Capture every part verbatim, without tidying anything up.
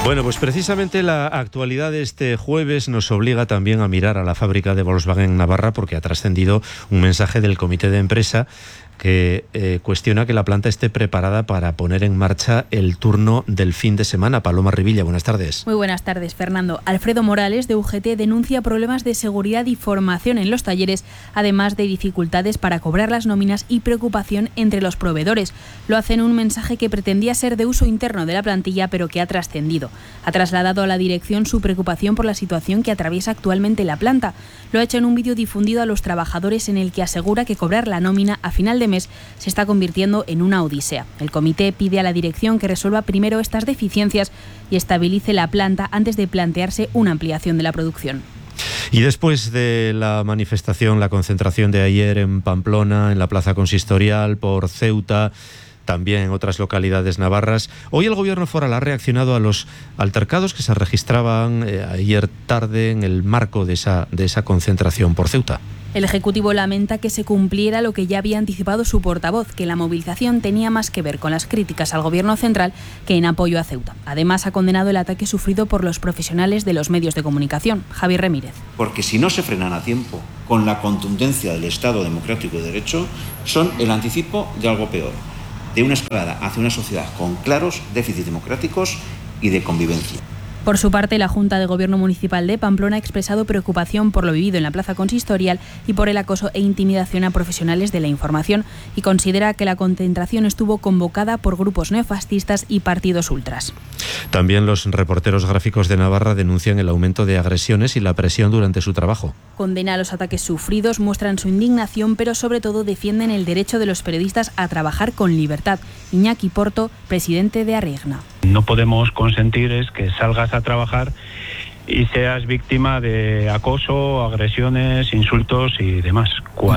Bueno, pues precisamente la actualidad de este jueves nos obliga también a mirar a la fábrica de Volkswagen Navarra, porque ha trascendido un mensaje del comité de empresa que eh, cuestiona que la planta esté preparada para poner en marcha el turno del fin de semana. Paloma Rivilla, buenas tardes. Muy buenas tardes, Fernando. Alfredo Morales, de U G T, denuncia problemas de seguridad y formación en los talleres, además de dificultades para cobrar las nóminas y preocupación entre los proveedores. Lo hace en un mensaje que pretendía ser de uso interno de la plantilla, pero que ha trascendido. Ha trasladado a la dirección su preocupación por la situación que atraviesa actualmente la planta. Lo ha hecho en un vídeo difundido a los trabajadores en el que asegura que cobrar la nómina a final de mes se está convirtiendo en una odisea. El comité pide a la dirección que resuelva primero estas deficiencias y estabilice la planta antes de plantearse una ampliación de la producción. Y después de la manifestación, la concentración de ayer en Pamplona, en la Plaza Consistorial, por Ceuta, también en otras localidades navarras, hoy el gobierno foral ha reaccionado a los altercados que se registraban eh, ayer tarde en el marco de esa, de esa concentración por Ceuta. El Ejecutivo lamenta que se cumpliera lo que ya había anticipado su portavoz, que la movilización tenía más que ver con las críticas al Gobierno central que en apoyo a Ceuta. Además, ha condenado el ataque sufrido por los profesionales de los medios de comunicación. Javier Remírez. Porque si no se frenan a tiempo con la contundencia del Estado democrático y de derecho, son el anticipo de algo peor, de una escalada hacia una sociedad con claros déficits democráticos y de convivencia. Por su parte, la Junta de Gobierno Municipal de Pamplona ha expresado preocupación por lo vivido en la Plaza Consistorial y por el acoso e intimidación a profesionales de la información, y considera que la concentración estuvo convocada por grupos neofascistas y partidos ultras. También los reporteros gráficos de Navarra denuncian el aumento de agresiones y la presión durante su trabajo. Condena los ataques sufridos, muestran su indignación, pero sobre todo defienden el derecho de los periodistas a trabajar con libertad. Iñaki Porto, presidente de Arregna. No podemos consentir es que salgas a trabajar y seas víctima de acoso, agresiones, insultos y demás,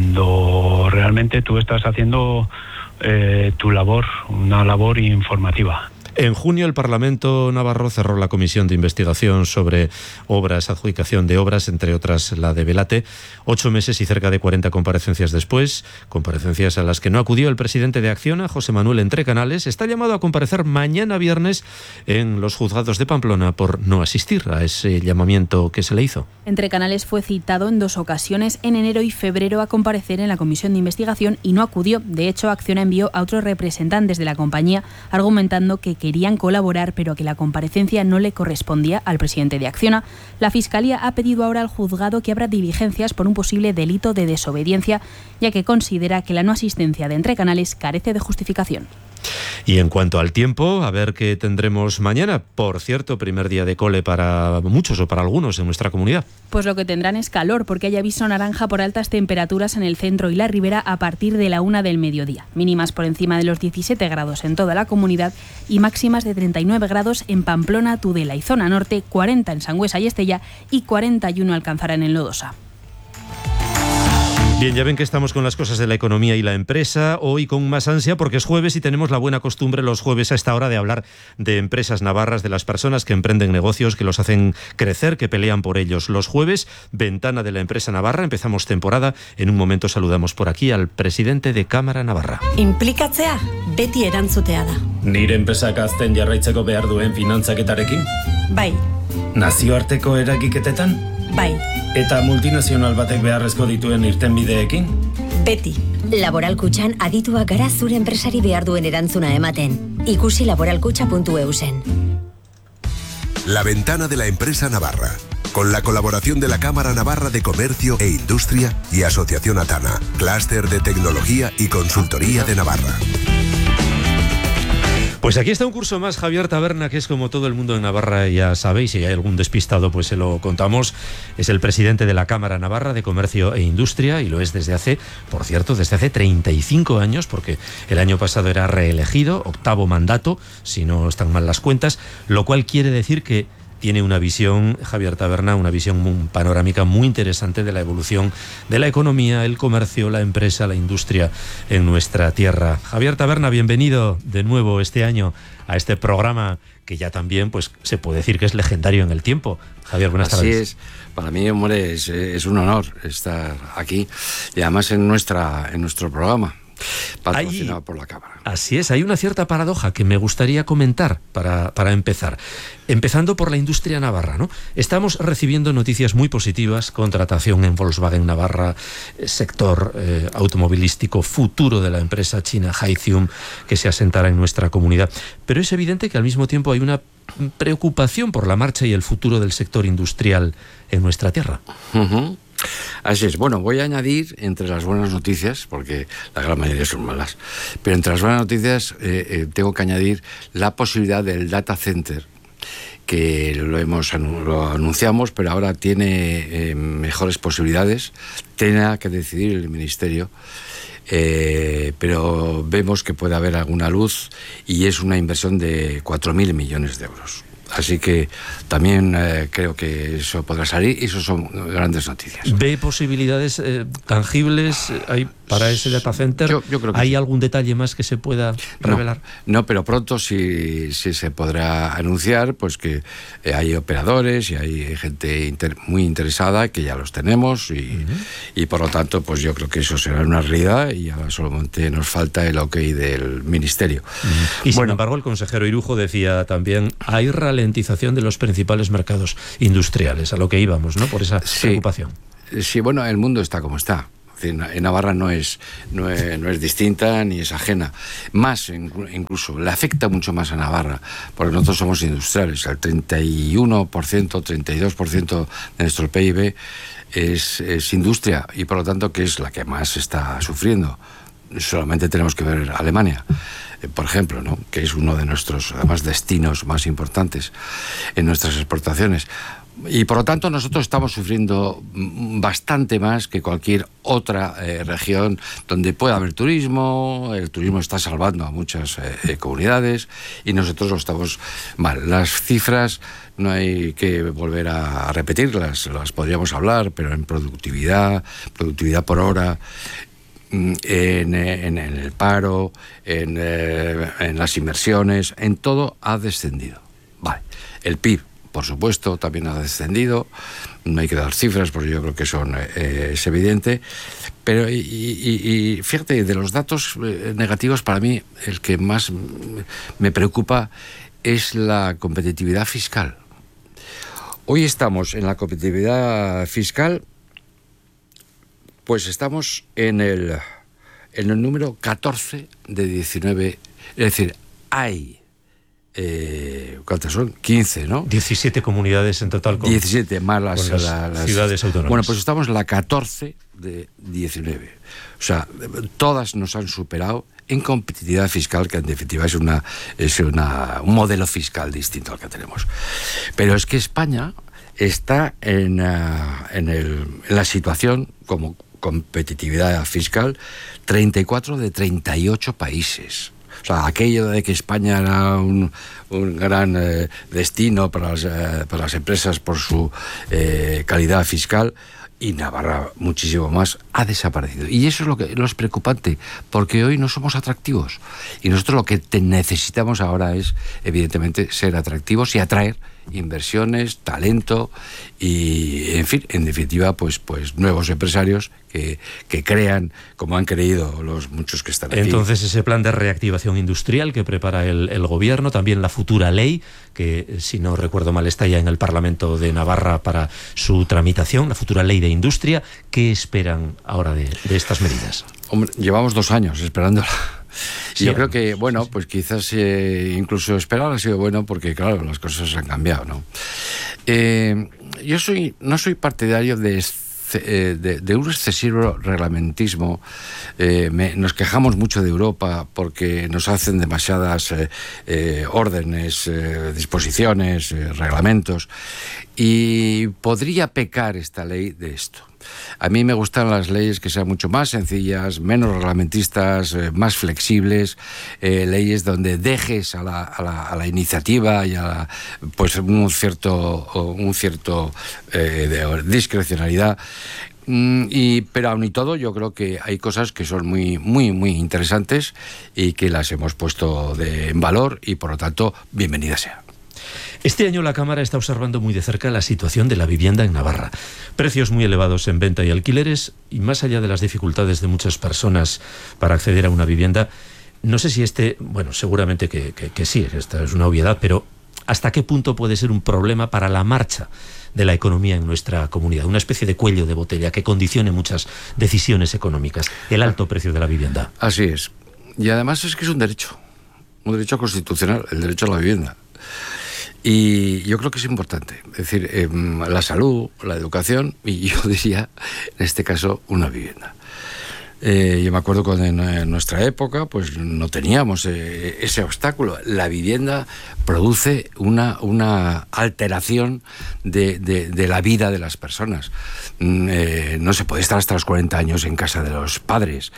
cuando realmente tú estás haciendo eh, tu labor, una labor informativa. En junio el Parlamento navarro cerró la comisión de investigación sobre obras, adjudicación de obras, entre otras la de Velate. Ocho meses y cerca de cuarenta comparecencias después, comparecencias a las que no acudió el presidente de Acciona, José Manuel Entrecanales, está llamado a comparecer mañana viernes en los juzgados de Pamplona por no asistir a ese llamamiento que se le hizo. Entrecanales fue citado en dos ocasiones, en enero y febrero, a comparecer en la comisión de investigación y no acudió. De hecho, Acciona envió a otros representantes de la compañía argumentando que querían colaborar, pero que la comparecencia no le correspondía al presidente de Acciona. La Fiscalía ha pedido ahora al juzgado que abra diligencias por un posible delito de desobediencia, ya que considera que la no asistencia de Entrecanales carece de justificación. Y en cuanto al tiempo, a ver qué tendremos mañana. Por cierto, primer día de cole para muchos o para algunos en nuestra comunidad. Pues lo que tendrán es calor, porque hay aviso naranja por altas temperaturas en el centro y la ribera a partir de la una del mediodía. Mínimas por encima de los diecisiete grados en toda la comunidad y máximas de treinta y nueve grados en Pamplona, Tudela y zona norte, cuarenta en Sangüesa y Estella y cuarenta y uno alcanzarán en Lodosa. Bien, ya ven que estamos con las cosas de la economía y la empresa, hoy con más ansia porque es jueves y tenemos la buena costumbre los jueves a esta hora de hablar de empresas navarras, de las personas que emprenden negocios, que los hacen crecer, que pelean por ellos. Los jueves, ventana de la empresa navarra, empezamos temporada. En un momento saludamos por aquí al presidente de Cámara Navarra. Implikatzea, beti erantzutea da. Nire enpresak azten jarraitzeko behar duen finantzaketarekin? Bai. Nazioarteko eragiketetan? Bai. Eta multinazional batek beharrezko dituen irtenbideekin? Beti. Laboral Kutxan adituak gara zure enpresari behar duen erantzuna ematen. Ikusi laboralkutxa puntu eu zen. La ventana de la empresa navarra, con la colaboración de la Cámara Navarra de Comercio e Industria y Asociación Atana, Clúster de Tecnología y Consultoría de Navarra. Pues aquí está un curso más, Javier Taberna, que es como todo el mundo en Navarra, ya sabéis, si hay algún despistado pues se lo contamos, es el presidente de la Cámara Navarra de Comercio e Industria y lo es desde hace, por cierto, desde hace treinta y cinco años, porque el año pasado era reelegido, octavo mandato, si no están mal las cuentas, lo cual quiere decir que tiene una visión, Javier Taberna, una visión muy panorámica muy interesante de la evolución de la economía, el comercio, la empresa, la industria en nuestra tierra. Javier Taberna, bienvenido de nuevo este año a este programa que ya también pues se puede decir que es legendario en el tiempo. Javier, buenas tardes. Así es. Para mí, hombre, es, es un honor estar aquí y además en nuestra en nuestro programa, patrocinado hay, por la Cámara. Así es, hay una cierta paradoja que me gustaría comentar para, para empezar. Empezando por la industria navarra, ¿no? Estamos recibiendo noticias muy positivas, contratación en Volkswagen Navarra, sector eh, automovilístico, futuro de la empresa china Hythium, que se asentará en nuestra comunidad. Pero es evidente que al mismo tiempo hay una preocupación por la marcha y el futuro del sector industrial en nuestra tierra. Uh-huh. Así es. Bueno, voy a añadir entre las buenas noticias, porque la gran mayoría son malas, pero entre las buenas noticias eh, eh, tengo que añadir la posibilidad del data center, que lo hemos lo anunciamos, pero ahora tiene eh, mejores posibilidades. Tiene que decidir el Ministerio, eh, pero vemos que puede haber alguna luz, y es una inversión de cuatro mil millones de euros. Así que también eh, creo que eso podrá salir, y eso son grandes noticias. ¿Ve posibilidades eh, tangibles hay para ese data center? Yo, yo creo que ¿Hay sí. algún detalle más que se pueda revelar? No, no, pero pronto sí, sí se podrá anunciar, pues que eh, hay operadores y hay gente inter, muy interesada, que ya los tenemos, y, uh-huh. y por lo tanto, pues yo creo que eso será una realidad, y ahora solamente nos falta el ok del Ministerio. Uh-huh. Y sin bueno, embargo, el consejero Irujo decía también, hay ralentización de los principales mercados industriales, a lo que íbamos, ¿no? Por esa sí, preocupación. Sí, bueno, el mundo está como está. En Navarra no es, no es, no es distinta ni es ajena. Más, incluso, le afecta mucho más a Navarra, porque nosotros somos industriales. El treinta y uno por ciento, treinta y dos por ciento de nuestro P I B es, es industria, y por lo tanto, que es la que más está sufriendo. Solamente tenemos que ver Alemania, por ejemplo, ¿no? Que es uno de nuestros, además, destinos más importantes en nuestras exportaciones. Y por lo tanto nosotros estamos sufriendo bastante más que cualquier otra eh, región donde pueda haber turismo. El turismo está salvando a muchas eh, comunidades, y nosotros lo estamos mal. Las cifras no hay que volver a repetirlas, las podríamos hablar, pero en productividad, productividad por hora, en, en, en el paro, en, eh, en las inversiones, en todo ha descendido. Vale. El P I B, por supuesto, también ha descendido. No hay que dar cifras porque yo creo que son eh, es evidente. Pero, y, y, y fíjate, de los datos eh, negativos, para mí el que más me preocupa es la competitividad fiscal. Hoy estamos en la competitividad fiscal, pues estamos en el, en el número catorce de diecinueve. Es decir, hay... Eh, ¿cuántas son? quince, ¿no? diecisiete comunidades en total. Con, diecisiete más las, con las, la, las ciudades autónomas. Bueno, pues estamos en la catorce de diecinueve. O sea, todas nos han superado en competitividad fiscal, que en definitiva es, una, es una, un modelo fiscal distinto al que tenemos. Pero es que España está en, uh, en, el, en la situación como competitividad fiscal treinta y cuatro de treinta y ocho países. O sea, aquello de que España era un, un gran eh, destino para las, eh, para las empresas por su eh, calidad fiscal, y Navarra muchísimo más, ha desaparecido. Y eso es lo que lo es preocupante, porque hoy no somos atractivos. Y nosotros lo que te necesitamos ahora es, evidentemente, ser atractivos y atraer inversiones, talento y, en fin, en definitiva, pues, pues nuevos empresarios que, que crean, como han creído los muchos que están aquí. Entonces, ese plan de reactivación industrial que prepara el, el gobierno, también la futura ley, que, si no recuerdo mal, está ya en el Parlamento de Navarra para su tramitación, la futura ley de industria. ¿Qué esperan ahora de, de estas medidas? Hombre, llevamos dos años esperándola. Sí, yo creo que, bueno, pues quizás eh, incluso esperar ha sido bueno, porque, claro, las cosas han cambiado, ¿no? Eh, yo soy no soy partidario de, de, de un excesivo reglamentismo. Eh, me, nos quejamos mucho de Europa porque nos hacen demasiadas eh, eh, órdenes, eh, disposiciones, eh, reglamentos, y podría pecar esta ley de esto. A mí me gustan las leyes que sean mucho más sencillas, menos reglamentistas, eh, más flexibles, eh, leyes donde dejes a la, a la, a la iniciativa y a la, pues un cierto, un cierto eh, de discrecionalidad. Mm, y, pero aún y todo, yo creo que hay cosas que son muy, muy, muy interesantes y que las hemos puesto de, en valor, y por lo tanto, bienvenida sea. Este año la Cámara está observando muy de cerca la situación de la vivienda en Navarra. Precios muy elevados en venta y alquileres, y más allá de las dificultades de muchas personas para acceder a una vivienda, no sé si este, bueno, seguramente que, que, que sí, esta es una obviedad, pero ¿hasta qué punto puede ser un problema para la marcha de la economía en nuestra comunidad? Una especie de cuello de botella que condicione muchas decisiones económicas, el alto precio de la vivienda. Así es. Y además es que es un derecho, un derecho constitucional, el derecho a la vivienda. Y yo creo que es importante, es decir, eh, la salud, la educación y yo diría, en este caso, una vivienda. Eh, yo me acuerdo cuando en, en nuestra época pues no teníamos eh, ese obstáculo. La vivienda produce una, una alteración de, de, de la vida de las personas. Mm, eh, no se puede estar hasta los cuarenta años en casa de los padres.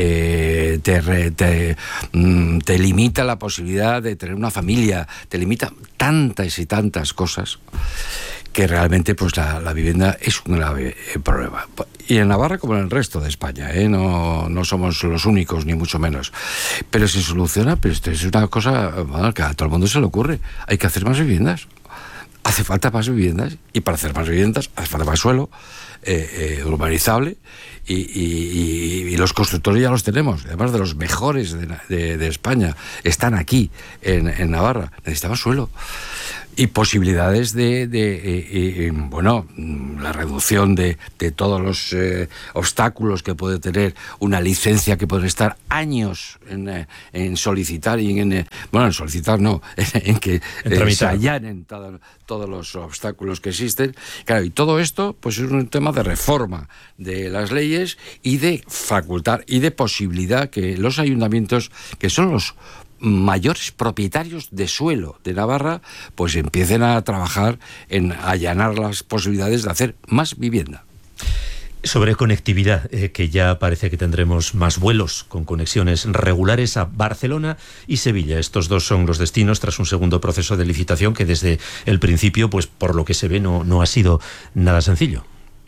Eh, te, re, te, mm, te limita la posibilidad de tener una familia, te limita tantas y tantas cosas que realmente pues la, la vivienda es un grave eh, problema. Y en Navarra como en el resto de España, ¿eh? no, no somos los únicos, ni mucho menos. Pero se soluciona, pero esto es una cosa bueno, que a todo el mundo se le ocurre. Hay que hacer más viviendas. Hace falta más viviendas, y para hacer más viviendas hace falta más suelo eh, eh, urbanizable, y, y, y, y los constructores ya los tenemos, además de los mejores de, de, de España, están aquí en, en Navarra. Necesitamos suelo y posibilidades de, de eh, eh, bueno, la reducción de, de todos los eh, obstáculos que puede tener una licencia, que puede estar años en, eh, en solicitar y en, eh, bueno, en solicitar no, en, en que eh, se allanen todo, todos los obstáculos que existen. Claro, y todo esto pues es un tema de reforma de las leyes y de facultad y de posibilidad que los ayuntamientos, que son los mayores propietarios de suelo de Navarra, pues empiecen a trabajar en allanar las posibilidades de hacer más vivienda. Sobre conectividad, eh, que ya parece que tendremos más vuelos con conexiones regulares a Barcelona y Sevilla. Estos dos son los destinos tras un segundo proceso de licitación que desde el principio, pues por lo que se ve, no, no ha sido nada sencillo.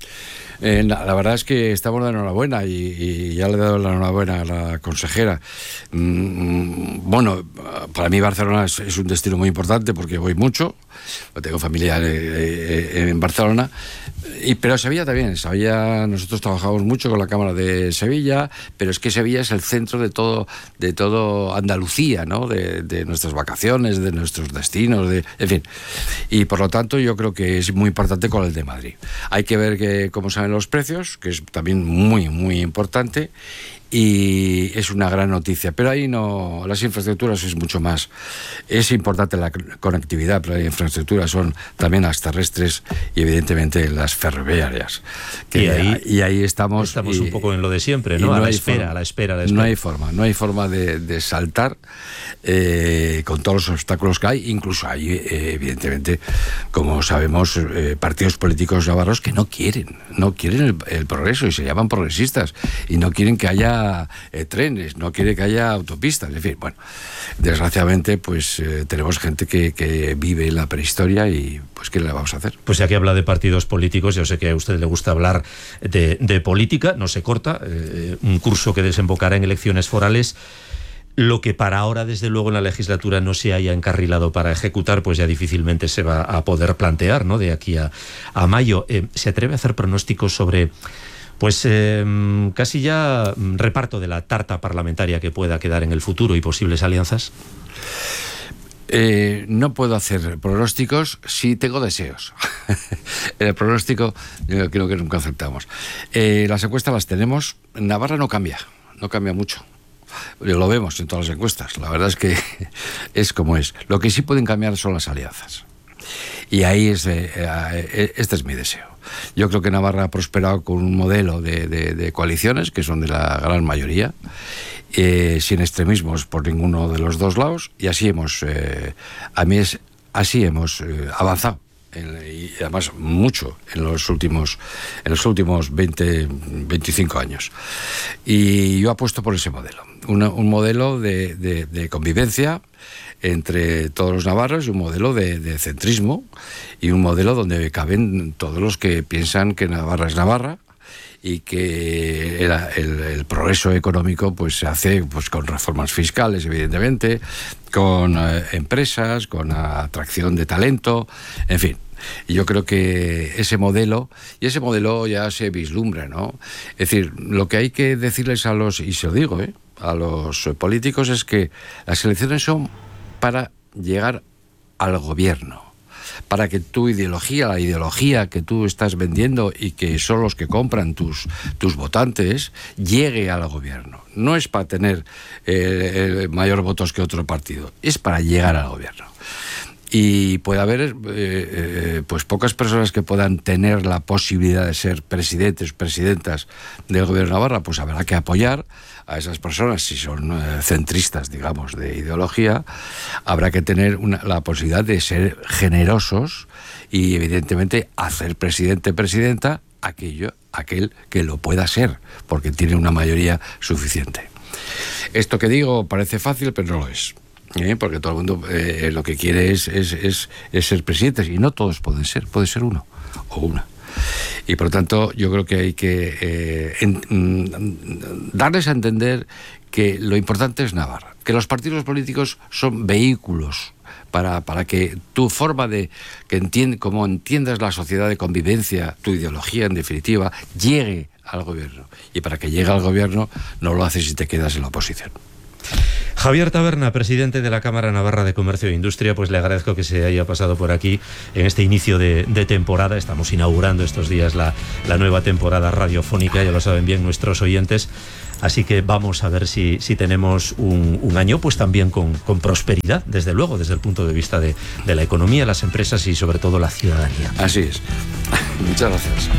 Eh, la, la verdad es que estamos de enhorabuena y, y ya le he dado la enhorabuena a la consejera. Mm, bueno, para mí Barcelona es, es un destino muy importante porque voy mucho, tengo familia eh, eh, en Barcelona, y, pero Sevilla también. Sevilla, nosotros trabajamos mucho con la Cámara de Sevilla, pero es que Sevilla es el centro de todo, de todo Andalucía, ¿no? De, de nuestras vacaciones, de nuestros destinos, de, en fin. Y por lo tanto yo creo que es muy importante con el de Madrid. Hay que ver que, cómo saben los precios, que es también muy, muy importante, y es una gran noticia. Pero ahí no, las infraestructuras es mucho más. Es importante la conectividad, pero las infraestructuras son también las terrestres y evidentemente las ferroviarias. Que y, ahí, y ahí estamos. Estamos y, un poco en lo de siempre, ¿no? no a, la hay espera, forma, a la espera, a la espera. No hay forma, no hay forma de, de saltar eh, con todos los obstáculos que hay. Incluso hay, eh, evidentemente, como sabemos, eh, partidos políticos navarros que no quieren, no quieren el, el progreso y se llaman progresistas y no quieren que haya Eh, trenes, no quiere que haya autopistas, en fin, bueno, desgraciadamente pues eh, tenemos gente que, que vive la prehistoria y pues ¿qué le vamos a hacer? Pues ya que habla de partidos políticos, yo sé que a usted le gusta hablar de, de política, no se corta, eh, un curso que desembocará en elecciones forales. Lo que para ahora, desde luego, en la legislatura no se haya encarrilado para ejecutar, pues ya difícilmente se va a poder plantear, ¿no? De aquí a, a mayo. Eh, ¿se atreve a hacer pronósticos sobre pues eh, casi ya reparto de la tarta parlamentaria que pueda quedar en el futuro y posibles alianzas? Eh, no puedo hacer pronósticos, sí tengo deseos. El pronóstico yo creo que nunca aceptamos. Eh, las encuestas las tenemos. Navarra no cambia, no cambia mucho. Lo vemos en todas las encuestas. La verdad es que es como es. Lo que sí pueden cambiar son las alianzas. Y ahí es, eh, eh, este es mi deseo. Yo creo que Navarra ha prosperado con un modelo de, de, de coaliciones que son de la gran mayoría, eh, sin extremismos por ninguno de los dos lados, y así hemos, eh, a mí es, así hemos eh, avanzado. En, y además mucho en los últimos en los últimos veinte, veinticinco años, y yo apuesto por ese modelo, Una, un modelo de, de, de convivencia entre todos los navarros, un modelo de, de centrismo y un modelo donde caben todos los que piensan que Navarra es Navarra y que el, el, el progreso económico pues se hace pues con reformas fiscales, evidentemente, con eh, empresas, con atracción de talento, en fin. Y yo creo que ese modelo, y ese modelo ya se vislumbra, ¿no? Es decir, lo que hay que decirles a los, y se lo digo, ¿eh? a los políticos, es que las elecciones son para llegar al gobierno, para que tu ideología, la ideología que tú estás vendiendo y que son los que compran tus, tus votantes, llegue al gobierno. No es para tener eh, mayor votos que otro partido, es para llegar al gobierno. Y puede haber eh, eh, pues pocas personas que puedan tener la posibilidad de ser presidentes, presidentas del gobierno de Navarra, pues habrá que apoyar a esas personas, si son eh, centristas, digamos, de ideología. Habrá que tener una, la posibilidad de ser generosos y, evidentemente, hacer presidente, presidenta, aquello, aquel que lo pueda ser, porque tiene una mayoría suficiente. Esto que digo parece fácil, pero no lo es. ¿Eh? Porque todo el mundo eh, lo que quiere es, es, es, es ser presidentes, y no todos pueden ser, puede ser uno o una. Y por lo tanto yo creo que hay que eh, en, mm, darles a entender que lo importante es Navarra, que los partidos políticos son vehículos para, para que tu forma de, que entiende, como entiendas la sociedad de convivencia, tu ideología en definitiva, llegue al gobierno. Y para que llegue al gobierno no lo haces si te quedas en la oposición. Javier Taberna, presidente de la Cámara Navarra de Comercio e Industria, pues le agradezco que se haya pasado por aquí en este inicio de, de temporada. Estamos inaugurando estos días la, la nueva temporada radiofónica, ya lo saben bien nuestros oyentes. Así que vamos a ver si, si tenemos un, un año pues también con, con prosperidad, desde luego, desde el punto de vista de, de la economía, las empresas y sobre todo la ciudadanía. Así es. Muchas gracias.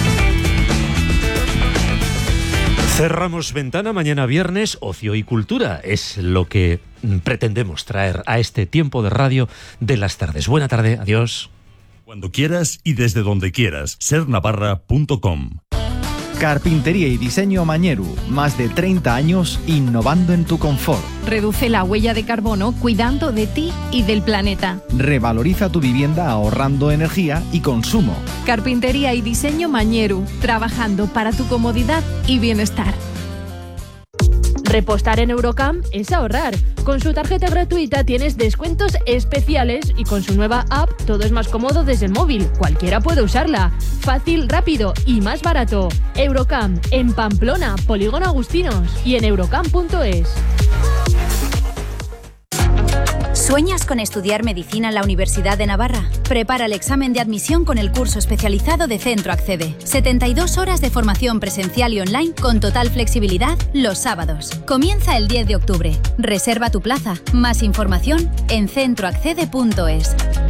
Cerramos ventana, mañana viernes, ocio y cultura. Es lo que pretendemos traer a este tiempo de radio de las tardes. Buena tarde, adiós. Cuando quieras y desde donde quieras, ser navarra punto com. Carpintería y diseño Mañeru, más de treinta años innovando en tu confort. Reduce la huella de carbono cuidando de ti y del planeta. Revaloriza tu vivienda ahorrando energía y consumo. Carpintería y diseño Mañeru, trabajando para tu comodidad y bienestar. Repostar en Eurocam es ahorrar. Con su tarjeta gratuita tienes descuentos especiales y con su nueva app todo es más cómodo desde el móvil. Cualquiera puede usarla. Fácil, rápido y más barato. Eurocam en Pamplona, Polígono Agustinos y en eurocam punto es. ¿Sueñas con estudiar medicina en la Universidad de Navarra? Prepara el examen de admisión con el curso especializado de Centro Accede. setenta y dos horas de formación presencial y online con total flexibilidad los sábados. Comienza el diez de octubre. Reserva tu plaza. Más información en centro accede punto es.